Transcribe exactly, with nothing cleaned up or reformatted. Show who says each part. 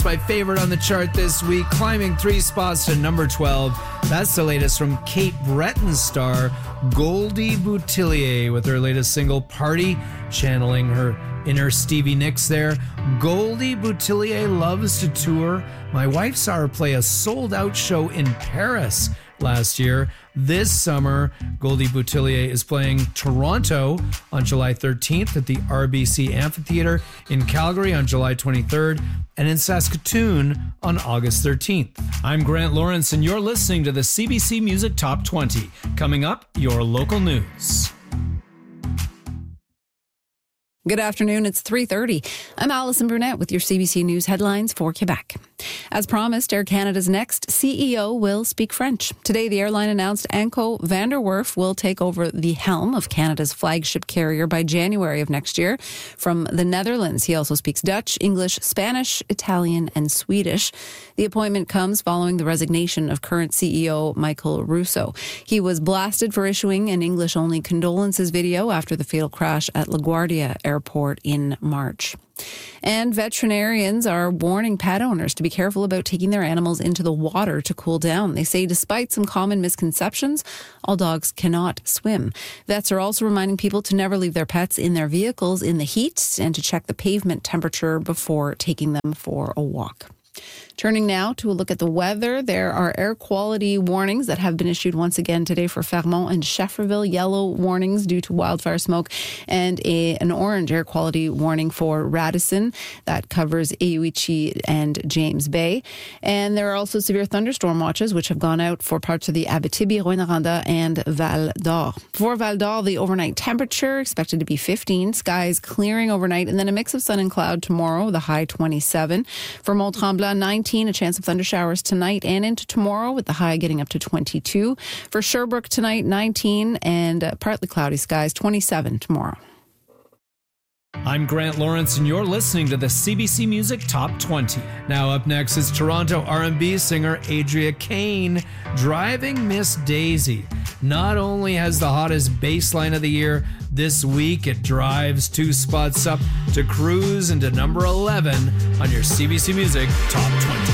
Speaker 1: My favorite on the chart this week, climbing three spots to number twelve. That's the latest from Cape Breton star Goldie Boutillier with her latest single, Party, channeling her inner Stevie Nicks there. Goldie Boutillier loves to tour. My wife saw her play a sold-out show in Paris last year. This summer, Goldie Boutillier is playing Toronto on July thirteenth at the R B C Amphitheatre, in Calgary on July twenty-third, and in Saskatoon on August thirteenth. I'm Grant Lawrence, and you're listening to the C B C Music Top twenty. Coming up, your local news.
Speaker 2: Good afternoon, it's three thirty. I'm Alison Brunette with your C B C News headlines for Quebec. As promised, Air Canada's next C E O will speak French. Today, the airline announced Anko van der Werf will take over the helm of Canada's flagship carrier by January of next year. From the Netherlands, he also speaks Dutch, English, Spanish, Italian, and Swedish. The appointment comes following the resignation of current C E O Michael Russo. He was blasted for issuing an English-only condolences video after the fatal crash at LaGuardia Airport in March. And veterinarians are warning pet owners to be careful about taking their animals into the water to cool down. They say despite some common misconceptions, all dogs cannot swim. Vets are also reminding people to never leave their pets in their vehicles in the heat and to check the pavement temperature before taking them for a walk. Turning now to a look at the weather, there are air quality warnings that have been issued once again today for Fermont and Schefferville. Yellow warnings due to wildfire smoke, and a, an orange air quality warning for Radisson that covers Ewichi and James Bay. And there are also severe thunderstorm watches which have gone out for parts of the Abitibi, Rouyn-Noranda, and Val d'Or. For Val d'Or, the overnight temperature expected to be fifteen, skies clearing overnight, and then a mix of sun and cloud tomorrow, the high twenty-seven. For Mont-Tremblant, nineteen, a chance of thundershowers tonight and into tomorrow with the high getting up to twenty-two. For Sherbrooke tonight, nineteen, and uh, partly cloudy skies, twenty-seven tomorrow.
Speaker 1: I'm Grant Lawrence, and you're listening to the C B C Music Top twenty. Now up next is Toronto R and B singer Adria Kane, Driving Miss Daisy. Not only has the hottest bass line of the year, this week it drives two spots up to cruise into number eleven on your C B C Music Top twenty.